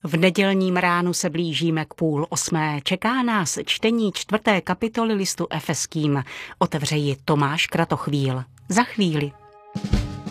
V nedělním ránu se blížíme k 7:30. Čeká nás čtení 4. kapitoly listu Efeským. Otevře ji Tomáš Kratochvíl. Za chvíli.